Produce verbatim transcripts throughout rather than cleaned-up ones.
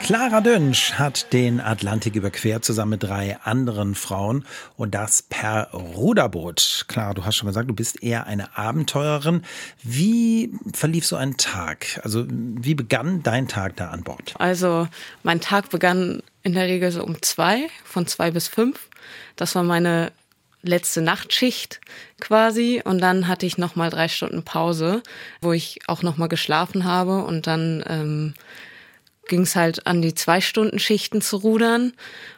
Clara Dünsch hat den Atlantik überquert, zusammen mit drei anderen Frauen, und das per Ruderboot. Clara, du hast schon gesagt, du bist eher eine Abenteurerin. Wie verlief so ein Tag? Also wie begann dein Tag da an Bord? Also mein Tag begann in der Regel so um zwei, von zwei bis fünf. Das war meine letzte Nachtschicht quasi, und dann hatte ich nochmal drei Stunden Pause, wo ich auch nochmal geschlafen habe, und dann ähm, ging es halt an die Zwei-Stunden-Schichten zu rudern,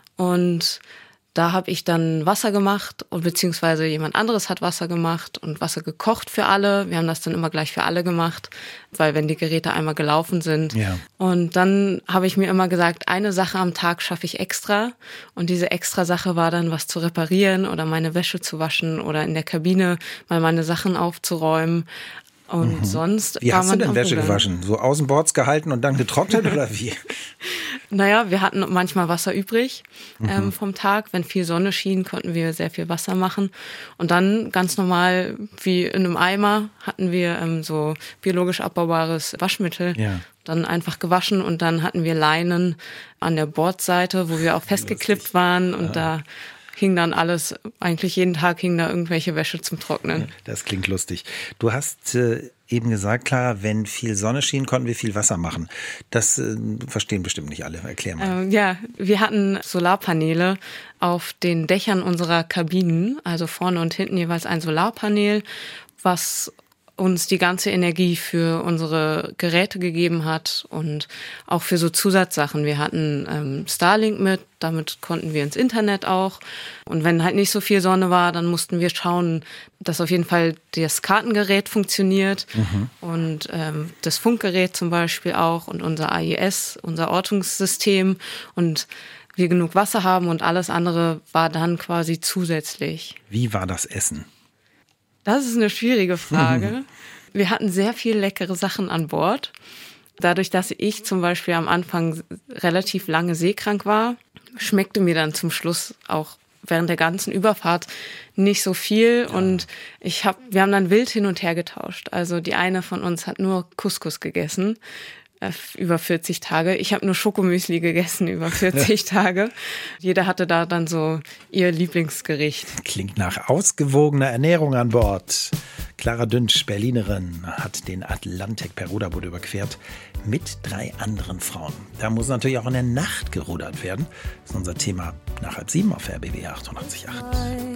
und da habe ich dann Wasser gemacht, beziehungsweise jemand anderes hat Wasser gemacht und Wasser gekocht für alle. Wir haben das dann immer gleich für alle gemacht, weil wenn die Geräte einmal gelaufen sind. Ja. Und dann habe ich mir immer gesagt, eine Sache am Tag schaffe ich extra. Und diese extra Sache war dann, was zu reparieren oder meine Wäsche zu waschen oder in der Kabine mal meine Sachen aufzuräumen. Und mhm. sonst Wie war hast man du denn Wäsche Rudern. gewaschen? So außenbords gehalten und dann getrocknet oder wie? Naja, wir hatten manchmal Wasser übrig mhm. ähm, vom Tag. Wenn viel Sonne schien, konnten wir sehr viel Wasser machen. Und dann ganz normal, wie in einem Eimer, hatten wir ähm, so biologisch abbaubares Waschmittel. Ja. Dann einfach gewaschen, und dann hatten wir Leinen an der Bordseite, wo wir auch festgeklippt waren, und ja. da hing dann alles, eigentlich jeden Tag hing da irgendwelche Wäsche zum Trocknen. Das klingt lustig. Du hast äh, eben gesagt, Clara, wenn viel Sonne schien, konnten wir viel Wasser machen. Das äh, verstehen bestimmt nicht alle. Erklär mal. Ähm, ja, wir hatten Solarpaneele auf den Dächern unserer Kabinen, also vorne und hinten jeweils ein Solarpanel, was uns die ganze Energie für unsere Geräte gegeben hat und auch für so Zusatzsachen. Wir hatten ähm, Starlink mit, damit konnten wir ins Internet auch. Und wenn halt nicht so viel Sonne war, dann mussten wir schauen, dass auf jeden Fall das Kartengerät funktioniert mhm. und ähm, das Funkgerät zum Beispiel auch und unser A I S, unser Ortungssystem, und wir genug Wasser haben, und alles andere war dann quasi zusätzlich. Wie war das Essen? Das ist eine schwierige Frage. Wir hatten sehr viel leckere Sachen an Bord. Dadurch, dass ich zum Beispiel am Anfang relativ lange seekrank war, schmeckte mir dann zum Schluss auch während der ganzen Überfahrt nicht so viel. Ja. Und ich hab, wir haben dann wild hin und her getauscht. Also die eine von uns hat nur Couscous gegessen, über vierzig Tage. Ich habe nur Schokomüsli gegessen über vierzig Tage. Jeder hatte da dann so ihr Lieblingsgericht. Klingt nach ausgewogener Ernährung an Bord. Clara Dünsch, Berlinerin, hat den Atlantik per Ruderboot überquert mit drei anderen Frauen. Da muss natürlich auch in der Nacht gerudert werden. Das ist unser Thema nach halb sieben auf R B B achtundachtzig Komma acht.